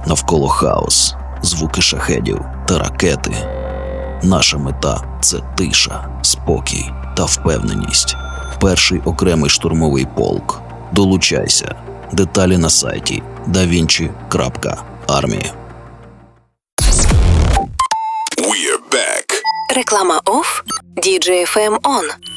Навколо хаос, звуки шахедів та ракети. Наша мета – це тиша, спокій та впевненість. Перший окремий штурмовий полк. Долучайся. Деталі на сайті davinci.army. Реклама off, DJ FM on.